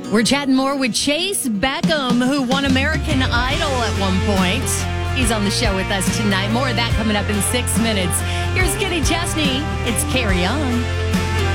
We're chatting more with Chase Beckham, who won American Idol at one point. He's on the show with us tonight. More of that coming up in 6 minutes. Here's Kenny Chesney. It's Carry On.